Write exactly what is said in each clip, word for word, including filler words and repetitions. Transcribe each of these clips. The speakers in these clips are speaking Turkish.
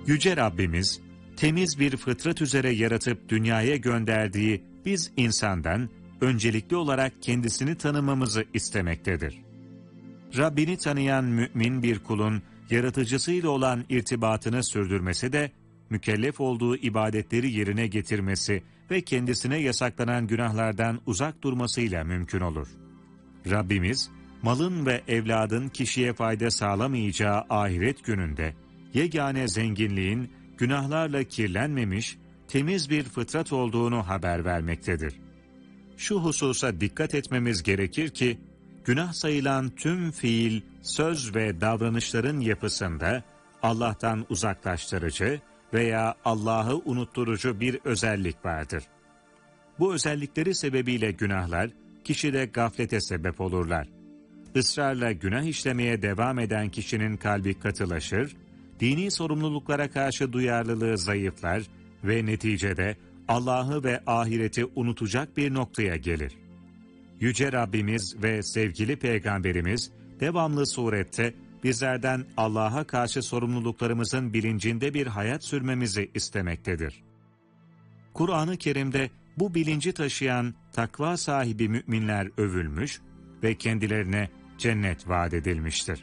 Yüce Rabbimiz, temiz bir fıtrat üzere yaratıp dünyaya gönderdiği biz insandan öncelikli olarak kendisini tanımamızı istemektedir. Rabbini tanıyan mümin bir kulun yaratıcısıyla olan irtibatını sürdürmesi de, mükellef olduğu ibadetleri yerine getirmesi ve kendisine yasaklanan günahlardan uzak durmasıyla mümkün olur. Rabbimiz, malın ve evladın kişiye fayda sağlamayacağı ahiret gününde, yegane zenginliğin günahlarla kirlenmemiş, temiz bir fıtrat olduğunu haber vermektedir. Şu hususa dikkat etmemiz gerekir ki, günah sayılan tüm fiil, söz ve davranışların yapısında Allah'tan uzaklaştırıcı veya Allah'ı unutturucu bir özellik vardır. Bu özellikleri sebebiyle günahlar, kişide gaflete sebep olurlar. Israrla günah işlemeye devam eden kişinin kalbi katılaşır, dini sorumluluklara karşı duyarlılığı zayıflar ve neticede Allah'ı ve ahireti unutacak bir noktaya gelir. Yüce Rabbimiz ve sevgili Peygamberimiz devamlı surette bizlerden Allah'a karşı sorumluluklarımızın bilincinde bir hayat sürmemizi istemektedir. Kur'an-ı Kerim'de bu bilinci taşıyan takva sahibi müminler övülmüş ve kendilerine cennet vaat edilmiştir.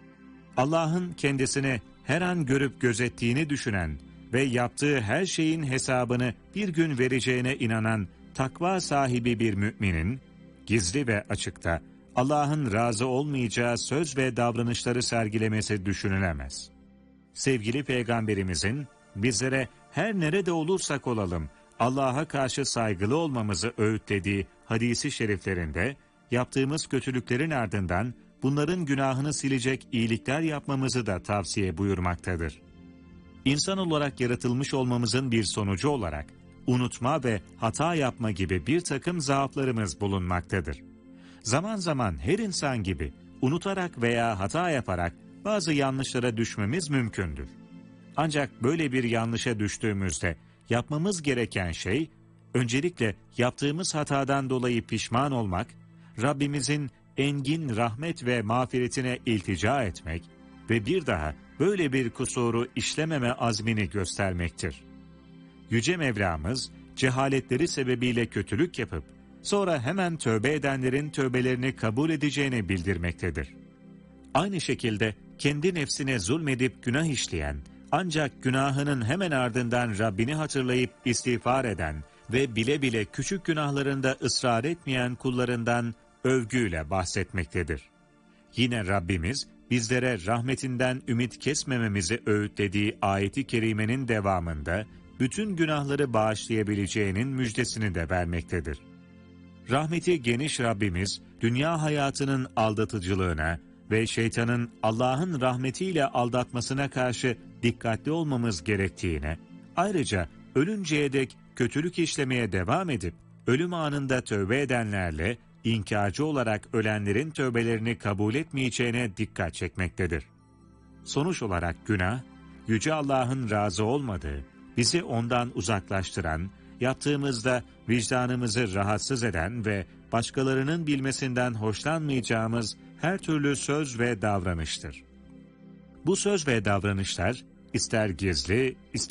Allah'ın kendisini her an görüp gözettiğini düşünen ve yaptığı her şeyin hesabını bir gün vereceğine inanan takva sahibi bir müminin, gizli ve açıkta Allah'ın razı olmayacağı söz ve davranışları sergilemesi düşünülemez. Sevgili Peygamberimizin bizlere her nerede olursak olalım Allah'a karşı saygılı olmamızı öğütlediği hadisi şeriflerinde yaptığımız kötülüklerin ardından bunların günahını silecek iyilikler yapmamızı da tavsiye buyurmaktadır. İnsan olarak yaratılmış olmamızın bir sonucu olarak unutma ve hata yapma gibi bir takım zaaflarımız bulunmaktadır. Zaman zaman her insan gibi unutarak veya hata yaparak bazı yanlışlara düşmemiz mümkündür. Ancak böyle bir yanlışa düştüğümüzde yapmamız gereken şey, öncelikle yaptığımız hatadan dolayı pişman olmak, Rabbimizin engin rahmet ve mağfiretine iltica etmek ve bir daha böyle bir kusuru işlememe azmini göstermektir. Yüce Mevlamız, cehaletleri sebebiyle kötülük yapıp, sonra hemen tövbe edenlerin tövbelerini kabul edeceğini bildirmektedir. Aynı şekilde kendi nefsine zulmedip günah işleyen, ancak günahının hemen ardından Rabbini hatırlayıp istiğfar eden ve bile bile küçük günahlarında ısrar etmeyen kullarından övgüyle bahsetmektedir. Yine Rabbimiz bizlere rahmetinden ümit kesmememizi öğütlediği ayeti kerimenin devamında bütün günahları bağışlayabileceğinin müjdesini de vermektedir. Rahmeti geniş Rabbimiz dünya hayatının aldatıcılığına ve şeytanın Allah'ın rahmetiyle aldatmasına karşı dikkatli olmamız gerektiğine, ayrıca ölünceye dek kötülük işlemeye devam edip ölüm anında tövbe edenlerle inkarcı olarak ölenlerin tövbelerini kabul etmeyeceğine dikkat çekmektedir. Sonuç olarak günah, Yüce Allah'ın razı olmadığı, bizi ondan uzaklaştıran, yaptığımızda vicdanımızı rahatsız eden ve başkalarının bilmesinden hoşlanmayacağımız her türlü söz ve davranıştır. Bu söz ve davranışlar, ister gizli, ister